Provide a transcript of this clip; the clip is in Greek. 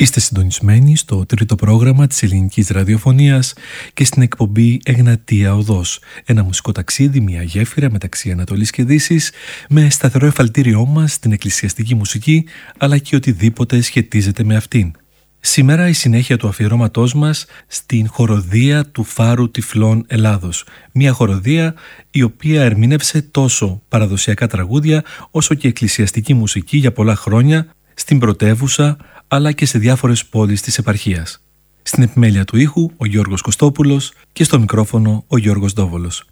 Είστε συντονισμένοι στο τρίτο πρόγραμμα της ελληνικής ραδιοφωνίας και στην εκπομπή Εγνατία Οδός, ένα μουσικό ταξίδι, μια γέφυρα μεταξύ Ανατολής και Δύσης, με σταθερό εφαλτήριό μας στην εκκλησιαστική μουσική, αλλά και οτιδήποτε σχετίζεται με αυτήν. Σήμερα η συνέχεια του αφιερώματός μας στην χοροδία του Φάρου Τυφλών Ελλάδος, μια χοροδία η οποία ερμήνευσε τόσο παραδοσιακά τραγούδια όσο και εκκλησιαστική μουσική για πολλά χρόνια στην πρωτεύουσα αλλά και σε διάφορες πόλεις της επαρχίας. Στην επιμέλεια του ήχου ο Γιώργος Κωστόπουλος και στο μικρόφωνο ο Γιώργος Δόβολος.